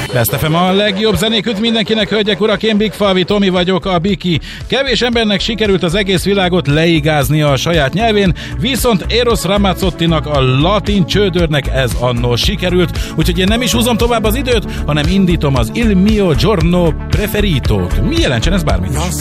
Best FM a legjobb zenék mindenkinek, hölgyek, urak, én Big Falvi Tomi vagyok, a Biki. Kevés embernek sikerült az egész világot leigáznia a saját nyelvén, viszont Eros Ramazzottinak, a latin csődörnek ez annól sikerült, úgyhogy én nem is húzom tovább az időt, hanem indítom az Il mio giorno preferito-t. Mi jelentsen ez bármit?